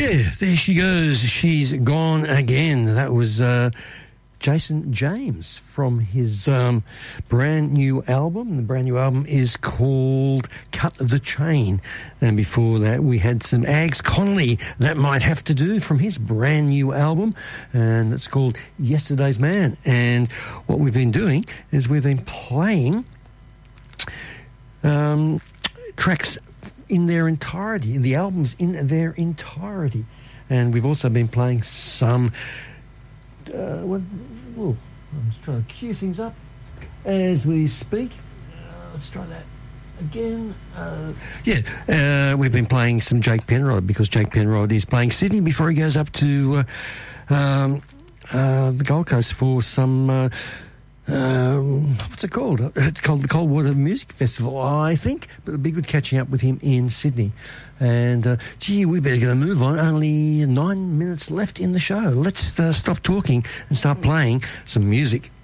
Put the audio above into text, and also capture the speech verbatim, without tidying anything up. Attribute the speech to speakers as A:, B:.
A: Yeah, there she goes. She's gone again. That was uh, Jason James from his um, brand new album. The brand new album is called Cut the Chain. And before that, we had some Ags Connolly, That Might Have to Do, from his brand new album. And it's called Yesterday's Man. And what we've been doing is we've been playing um, tracks in their entirety, the albums in their entirety. And we've also been playing some... Uh, what, oh, I'm just trying to cue things up as we speak. Uh, let's try that again. Uh, yeah, uh, we've been playing some Jake Penrod because Jake Penrod is playing Sydney before he goes up to uh, um, uh, the Gold Coast for some... Uh, Um, what's it called? It's called the Coldwater Music Festival, I think. But it'll be good catching up with him in Sydney. And, uh, gee, we better get a move on. Only nine minutes left in the show. Let's uh, stop talking and start playing some music.